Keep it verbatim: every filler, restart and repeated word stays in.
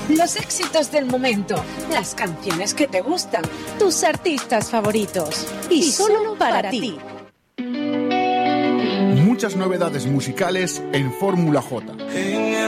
Los éxitos del momento, las canciones que te gustan, tus artistas favoritos. Y, y solo para, para ti. Muchas novedades musicales en Fórmula J.